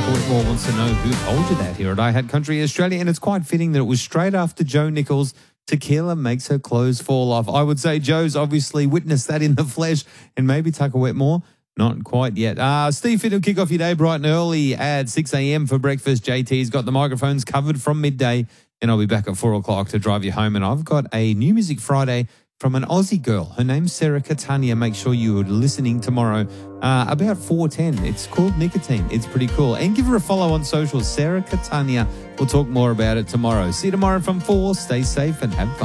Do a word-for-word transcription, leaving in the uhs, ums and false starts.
Michael Whitmore wants to know who told you that here at I Had Country Australia, and it's quite fitting that it was straight after Joe Nichols' Tequila Makes Her Clothes Fall Off. I would say Joe's obviously witnessed that in the flesh, and maybe Tucker Whitmore, not quite yet. Uh, Steve Fitt will kick off your day bright and early at six a.m. for breakfast. J T's got the microphones covered from midday, and I'll be back at four o'clock to drive you home. And I've got a New Music Friday from an Aussie girl. Her name's Sarah Catania. Make sure you're listening tomorrow uh, about four ten. It's called Nicotine. It's pretty cool. And give her a follow on socials, Sarah Catania. We'll talk more about it tomorrow. See you tomorrow from four. Stay safe and have fun.